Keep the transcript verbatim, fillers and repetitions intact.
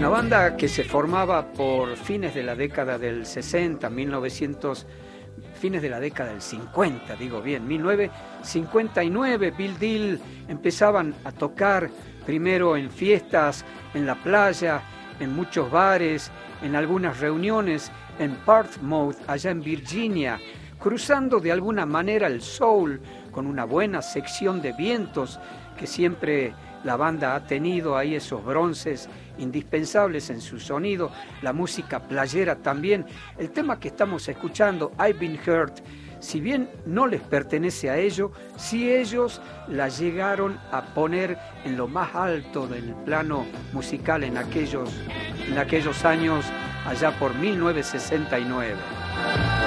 Una banda que se formaba por fines de la década del sesenta, mil novecientos, fines de la década del cincuenta, digo bien, mil novecientos cincuenta y nueve, Bill Deal empezaban a tocar primero en fiestas, en la playa, en muchos bares, en algunas reuniones, en Portsmouth, allá en Virginia, cruzando de alguna manera el soul con una buena sección de vientos que siempre la banda ha tenido ahí, esos bronces indispensables en su sonido, la música playera también. El tema que estamos escuchando, I've Been Hurt, si bien no les pertenece a ellos, sí ellos la llegaron a poner en lo más alto del plano musical en aquellos, en aquellos años, allá por mil novecientos sesenta y nueve.